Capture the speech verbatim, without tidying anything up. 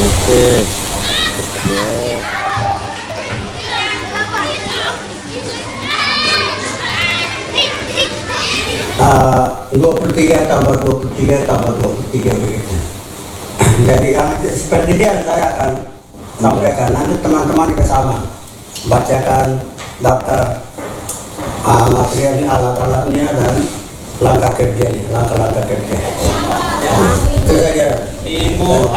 Oke. Oke. Uh, dua puluh tiga tambah dua puluh tiga tambah dua puluh tiga begitu. Jadi uh, seperti dia saya akan sampaikan, nanti teman-teman juga sama bacakan daftar uh, materialnya, alat-alatnya dan langkah kerjanya, langkah-langkah kerja. Itu saja. Ibu